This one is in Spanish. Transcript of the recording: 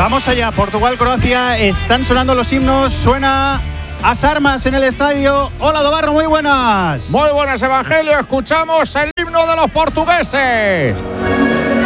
Vamos allá, Portugal-Croacia, están sonando los himnos, suena As Armas en el estadio. Hola Dobarro, muy buenas. Muy buenas, Evangelio, escuchamos el himno de los portugueses.